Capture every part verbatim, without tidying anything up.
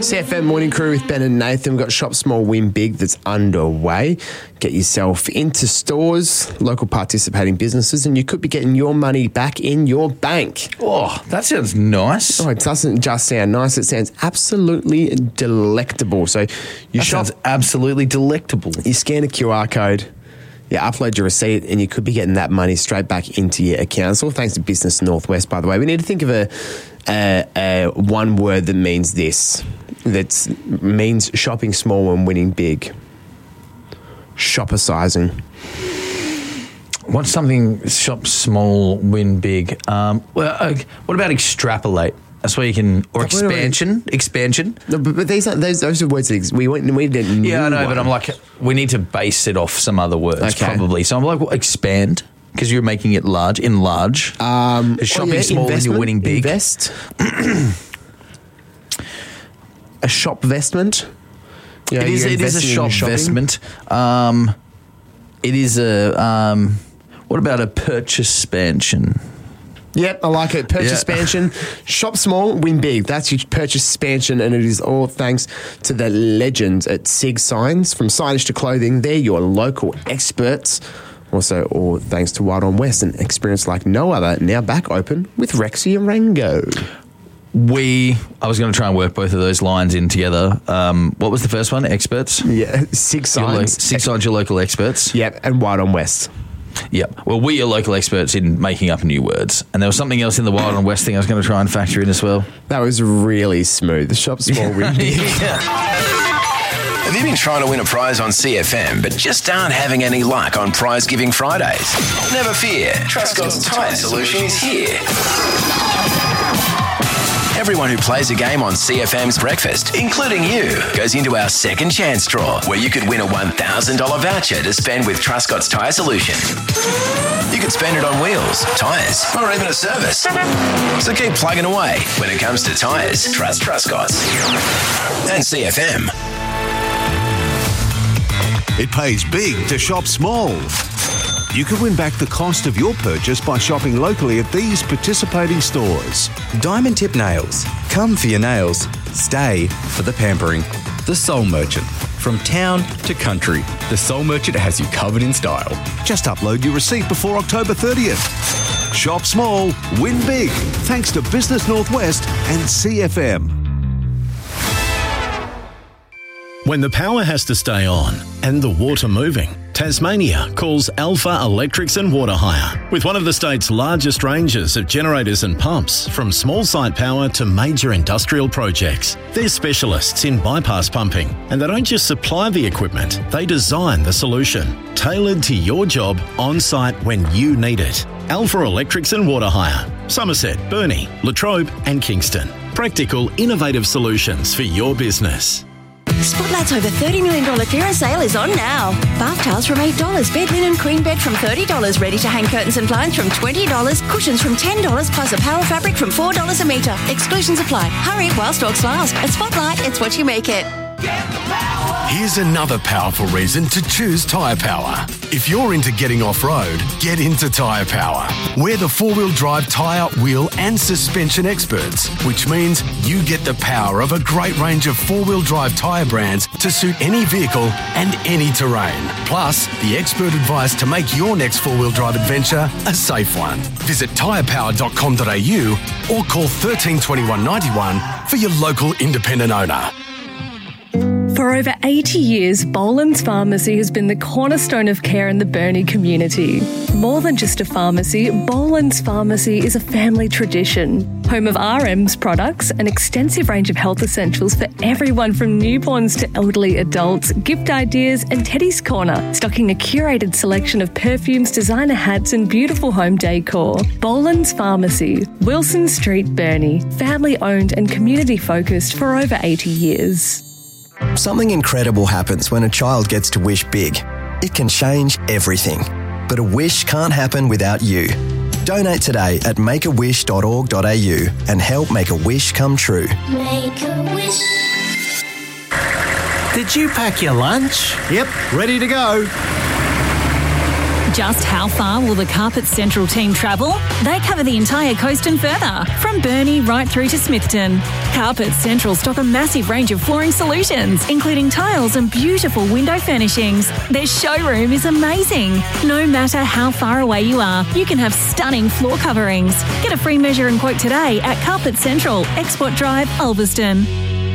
C F M Morning Crew with Ben and Nathan. We've got Shop Small, Win Big that's underway. Get yourself into stores, local participating businesses, and you could be getting your money back in your bank. Oh, that sounds nice. Oh, it doesn't just sound nice. It sounds absolutely delectable. So you that shop, sounds absolutely delectable. You scan a Q R code, you upload your receipt, and you could be getting that money straight back into your account. So thanks to Business Northwest, by the way. We need to think of a, a, a one word that means this. That means shopping small and winning big. Shopper-sizing. What's something shop small, win big? Um, well, uh, what about extrapolate? That's where you can, or expansion, expansion. No, but, but these are, those, those are words that ex- we went. We didn't. Yeah, I know, one. But I'm like, we need to base it off some other words, okay. Probably. So I'm like, well, expand, because you're making it large, enlarge. Um, shopping oh yeah, small and you're winning big. Invest. A shop vestment. You know, it is. It is a shop vestment. Um, it is a. Um, what about a purchase expansion? Yep, I like it. Purchase expansion. Yeah. Shop small, win big. That's your purchase expansion, and it is all thanks to the legends at Sig Signs. From signage to clothing, they're your local experts. Also, all thanks to Wild on West, an experience like no other, now back open with Rexy and Rango. We, I was going to try and work both of those lines in together. Um, what was the first one? Experts? Yeah, Sig Signs. Lo- Sig Signs, your local experts. Yep, and Wild on West. Yep. Well, we are local experts in making up new words. And there was something else in the Wild on West thing I was going to try and factor in as well. That was really smooth. The shop small win big. Yeah. Have you been trying to win a prize on C F M but just aren't having any luck on Prize Giving Fridays? Never fear. Trustcott's Tyre Solution is here. Everyone who plays a game on C F M's Breakfast, including you, goes into our second chance draw where you could win a one thousand dollars voucher to spend with Trustcott's Tyre Solution. You could spend it on wheels, tyres, or even a service. So keep plugging away. When it comes to tyres, trust Trustcott's. And C F M. It pays big to shop small. You could win back the cost of your purchase by shopping locally at these participating stores. Diamond Tip Nails. Come for your nails. Stay for the pampering. The Soul Merchant. From town to country, the Soul Merchant has you covered in style. Just upload your receipt before October thirtieth. Shop small, win big. Thanks to Business Northwest and C F M. When the power has to stay on and the water moving, Tasmania calls Alpha Electrics and Water Hire. With one of the state's largest ranges of generators and pumps, from small site power to major industrial projects. They're specialists in bypass pumping, and they don't just supply the equipment, they design the solution, tailored to your job on site when you need it. Alpha Electrics and Water Hire. Somerset, Burnie, Latrobe and Kingston. Practical, innovative solutions for your business. Spotlight's over thirty million dollars clearance sale is on now. Bath towels from eight dollars, bed linen queen bed from thirty dollars, ready-to-hang curtains and blinds from twenty dollars, cushions from ten dollars, plus a power fabric from four dollars a metre. Exclusions apply. Hurry while stocks last. At Spotlight, it's what you make it. Here's another powerful reason to choose Tyre Power. If you're into getting off-road, get into Tyre Power. We're the four-wheel drive tyre, wheel and suspension experts, which means you get the power of a great range of four-wheel drive tyre brands to suit any vehicle and any terrain. Plus, the expert advice to make your next four-wheel drive adventure a safe one. Visit tyre power dot com dot a u or call one three two one, nine one for your local independent owner. For over eighty years, Boland's Pharmacy has been the cornerstone of care in the Burnie community. More than just a pharmacy, Boland's Pharmacy is a family tradition. Home of R M's products, an extensive range of health essentials for everyone from newborns to elderly adults, gift ideas and Teddy's Corner, stocking a curated selection of perfumes, designer hats and beautiful home decor. Boland's Pharmacy, Wilson Street, Burnie. Family owned and community focused for over eighty years. Something incredible happens when a child gets to wish big. It can change everything. But a wish can't happen without you. Donate today at make a wish dot org dot a u and help make a wish come true. Make a wish. Did you pack your lunch? Yep, ready to go. Just how far will the Carpet Central team travel? They cover the entire coast and further, from Burnie right through to Smithton. Carpet Central stock a massive range of flooring solutions, including tiles and beautiful window furnishings. Their showroom is amazing. No matter how far away you are, you can have stunning floor coverings. Get a free measure and quote today at Carpet Central, Export Drive, Ulverston.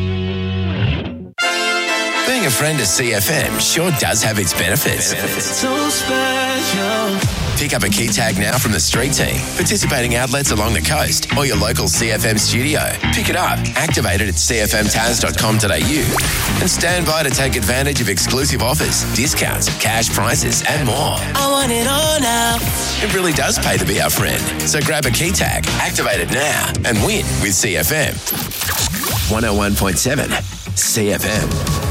Being a friend of C F M sure does have its benefits. So special. Pick up a key tag now from the street team, participating outlets along the coast, or your local C F M studio. Pick it up, activate it at c f m taz dot com dot a u, and stand by to take advantage of exclusive offers, discounts, cash prices, and more. I want it all now. It really does pay to be our friend. So grab a key tag, activate it now, and win with C F M. one oh one point seven C F M.